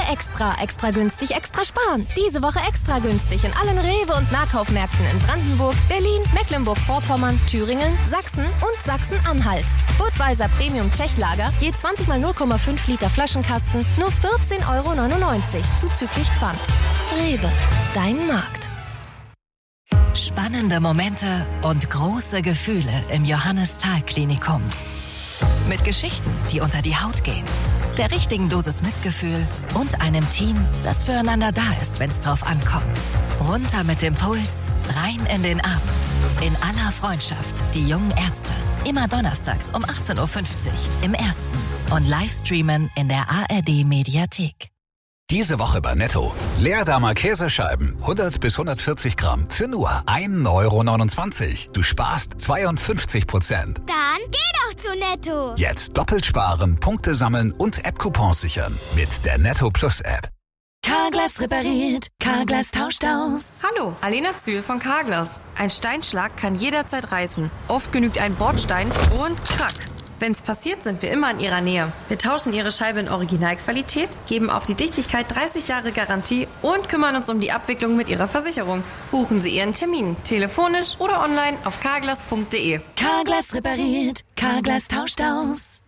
extra günstig, extra sparen. Diese Woche extra günstig in allen Rewe- und Nahkaufmärkten in Brandenburg, Berlin, Mecklenburg-Vorpommern, Thüringen, Sachsen und Sachsen-Anhalt. Budweiser Premium Tschechlager, je 20 mal 0,5 Liter Flaschenkasten, nur 14,99 € zuzüglich Pfand. Rewe, dein Markt. Spannende Momente und große Gefühle im Johannes-Thal-Klinikum. Mit Geschichten, die unter die Haut gehen, der richtigen Dosis Mitgefühl und einem Team, das füreinander da ist, wenn es drauf ankommt. Runter mit dem Puls, rein in den Abend. In aller Freundschaft, die jungen Ärzte. Immer donnerstags um 18.50 Uhr im Ersten und Livestreamen in der ARD-Mediathek. Diese Woche bei Netto. Leerdamer Käsescheiben, 100 bis 140 Gramm, für nur 1,29 €. Du sparst 52%. Dann geh doch zu Netto. Jetzt doppelt sparen, Punkte sammeln und App-Coupons sichern. Mit der Netto Plus App. Carglass repariert, Carglass tauscht aus. Hallo, Alena Zühl von Carglass. Ein Steinschlag kann jederzeit reißen. Oft genügt ein Bordstein und krack. Wenn's passiert, sind wir immer in Ihrer Nähe. Wir tauschen Ihre Scheibe in Originalqualität, geben auf die Dichtigkeit 30 Jahre Garantie und kümmern uns um die Abwicklung mit Ihrer Versicherung. Buchen Sie Ihren Termin, telefonisch oder online auf carglass.de. Carglass repariert, Carglass tauscht aus.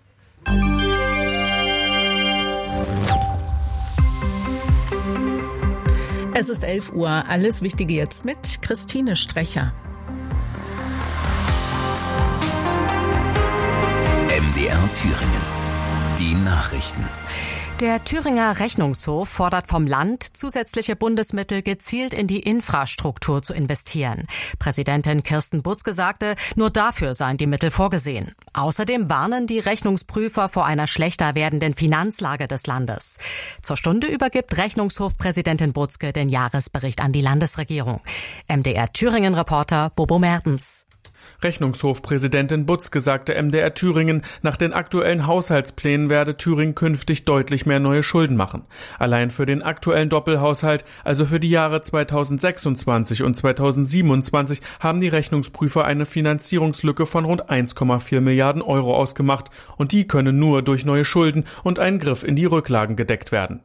Es ist 11 Uhr. Alles Wichtige jetzt mit Christine Strecher. MDR Thüringen. Die Nachrichten. Der Thüringer Rechnungshof fordert vom Land, zusätzliche Bundesmittel gezielt in die Infrastruktur zu investieren. Präsidentin Kirsten Butzke sagte, nur dafür seien die Mittel vorgesehen. Außerdem warnen die Rechnungsprüfer vor einer schlechter werdenden Finanzlage des Landes. Zur Stunde übergibt Rechnungshofpräsidentin Butzke den Jahresbericht an die Landesregierung. MDR Thüringen-Reporter Bobo Mertens. Rechnungshofpräsidentin Butzke sagte MDR Thüringen, nach den aktuellen Haushaltsplänen werde Thüringen künftig deutlich mehr neue Schulden machen. Allein für den aktuellen Doppelhaushalt, also für die Jahre 2026 und 2027, haben die Rechnungsprüfer eine Finanzierungslücke von rund 1,4 Milliarden € ausgemacht und die können nur durch neue Schulden und einen Griff in die Rücklagen gedeckt werden.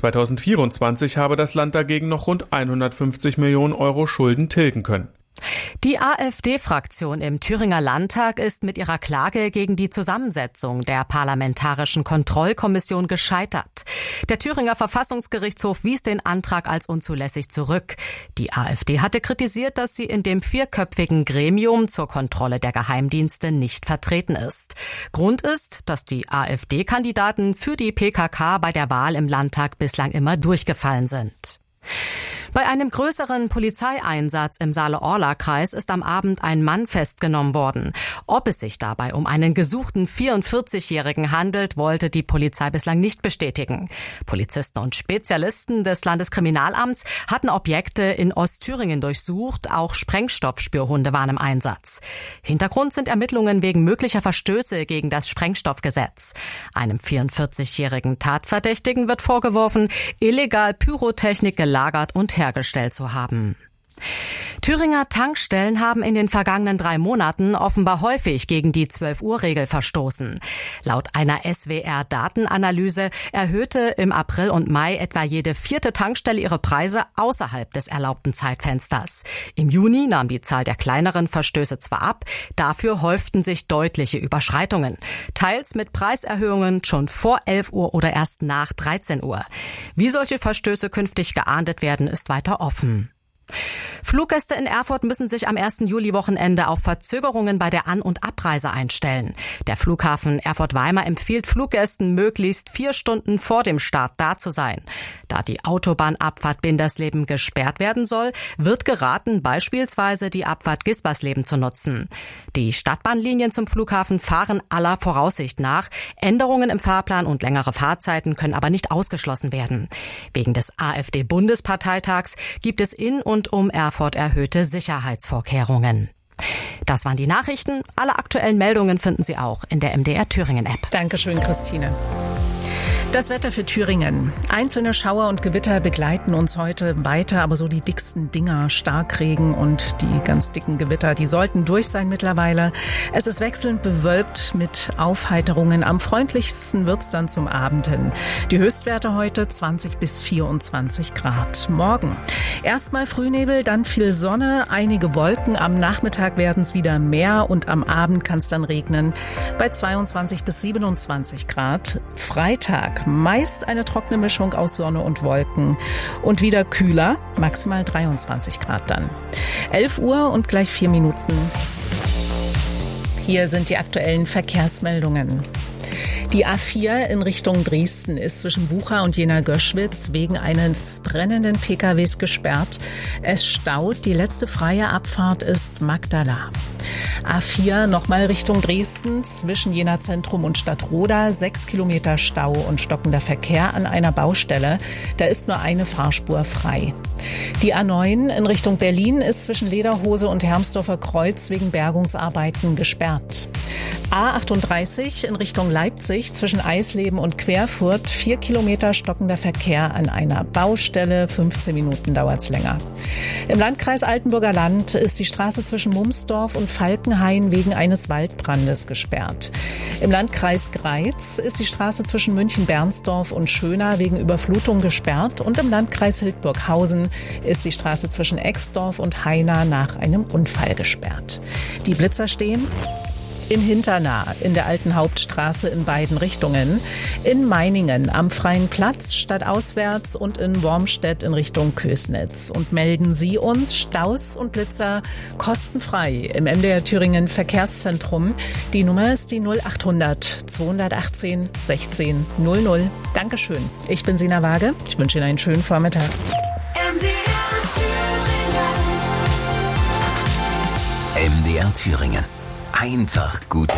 2024 habe das Land dagegen noch rund 150 Millionen € Schulden tilgen können. Die AfD-Fraktion im Thüringer Landtag ist mit ihrer Klage gegen die Zusammensetzung der Parlamentarischen Kontrollkommission gescheitert. Der Thüringer Verfassungsgerichtshof wies den Antrag als unzulässig zurück. Die AfD hatte kritisiert, dass sie in dem 4-köpfigen Gremium zur Kontrolle der Geheimdienste nicht vertreten ist. Grund ist, dass die AfD-Kandidaten für die PKK bei der Wahl im Landtag bislang immer durchgefallen sind. Bei einem größeren Polizeieinsatz im Saale-Orla-Kreis ist am Abend ein Mann festgenommen worden. Ob es sich dabei um einen gesuchten 44-Jährigen handelt, wollte die Polizei bislang nicht bestätigen. Polizisten und Spezialisten des Landeskriminalamts hatten Objekte in Ostthüringen durchsucht, auch Sprengstoffspürhunde waren im Einsatz. Hintergrund sind Ermittlungen wegen möglicher Verstöße gegen das Sprengstoffgesetz. Einem 44-jährigen Tatverdächtigen wird vorgeworfen, illegal Pyrotechnik gelagert und hergestellt zu haben. Thüringer Tankstellen haben in den vergangenen 3 Monaten offenbar häufig gegen die 12-Uhr-Regel verstoßen. Laut einer SWR-Datenanalyse erhöhte im April und Mai etwa jede 4. Tankstelle ihre Preise außerhalb des erlaubten Zeitfensters. Im Juni nahm die Zahl der kleineren Verstöße zwar ab, dafür häuften sich deutliche Überschreitungen. Teils mit Preiserhöhungen schon vor 11 Uhr oder erst nach 13 Uhr. Wie solche Verstöße künftig geahndet werden, ist weiter offen. Fluggäste in Erfurt müssen sich am 1. Juli-Wochenende auf Verzögerungen bei der An- und Abreise einstellen. Der Flughafen Erfurt-Weimar empfiehlt Fluggästen, möglichst 4 Stunden vor dem Start da zu sein. Da die Autobahnabfahrt Bindersleben gesperrt werden soll, wird geraten, beispielsweise die Abfahrt Gisbersleben zu nutzen. Die Stadtbahnlinien zum Flughafen fahren aller Voraussicht nach. Änderungen im Fahrplan und längere Fahrzeiten können aber nicht ausgeschlossen werden. Wegen des AfD-Bundesparteitags gibt es in und um Erfurt erhöhte Sicherheitsvorkehrungen. Das waren die Nachrichten. Alle aktuellen Meldungen finden Sie auch in der MDR Thüringen App. Dankeschön, Christine. Das Wetter für Thüringen. Einzelne Schauer und Gewitter begleiten uns heute weiter, aber so die dicksten Dinger, Starkregen und die ganz dicken Gewitter, die sollten durch sein mittlerweile. Es ist wechselnd bewölkt mit Aufheiterungen. Am freundlichsten wird's dann zum Abend hin. Die Höchstwerte heute 20 bis 24 Grad. Morgen erstmal Frühnebel, dann viel Sonne, einige Wolken. Am Nachmittag werden es wieder mehr und am Abend kann es dann regnen bei 22 bis 27 Grad. Freitag meist eine trockene Mischung aus Sonne und Wolken und wieder kühler, maximal 23 Grad dann. 11 Uhr und gleich 4 Minuten. Hier sind die aktuellen Verkehrsmeldungen. Die A4 in Richtung Dresden ist zwischen Bucha und Jena-Göschwitz wegen eines brennenden PKWs gesperrt. Es staut. Die letzte freie Abfahrt ist Magdala. A4 nochmal Richtung Dresden zwischen Jena Zentrum und Stadtroda. 6 Kilometer Stau und stockender Verkehr an einer Baustelle. Da ist nur eine Fahrspur frei. Die A9 in Richtung Berlin ist zwischen Lederhose und Hermsdorfer Kreuz wegen Bergungsarbeiten gesperrt. A38 in Richtung Leipzig zwischen Eisleben und Querfurt. 4 Kilometer stockender Verkehr an einer Baustelle. 15 Minuten dauert's länger. Im Landkreis Altenburger Land ist die Straße zwischen Mumsdorf und Falkenhain wegen eines Waldbrandes gesperrt. Im Landkreis Greiz ist die Straße zwischen München-Bernsdorf und Schöna wegen Überflutung gesperrt. Und im Landkreis Hildburghausen ist die Straße zwischen Exdorf und Heina nach einem Unfall gesperrt. Die Blitzer stehen im Hinternah in der alten Hauptstraße in beiden Richtungen, in Meiningen am Freien Platz stadtauswärts und in Wormstedt in Richtung Kösnitz. Und melden Sie uns Staus und Blitzer kostenfrei im MDR Thüringen Verkehrszentrum. Die Nummer ist die 0800 218 16 00. Dankeschön. Ich bin Sina Waage. Ich wünsche Ihnen einen schönen Vormittag. MDR Thüringen. Einfach gut.